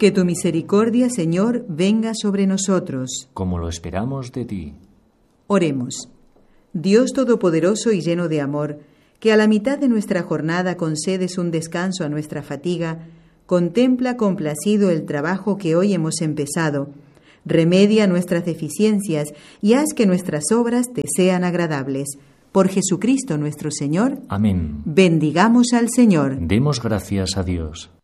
Que tu misericordia, Señor, venga sobre nosotros. Como lo esperamos de ti. Oremos. Dios Todopoderoso y lleno de amor, que a la mitad de nuestra jornada concedes un descanso a nuestra fatiga, contempla complacido el trabajo que hoy hemos empezado, remedia nuestras deficiencias y haz que nuestras obras te sean agradables. Por Jesucristo nuestro Señor. Amén. Bendigamos al Señor. Demos gracias a Dios.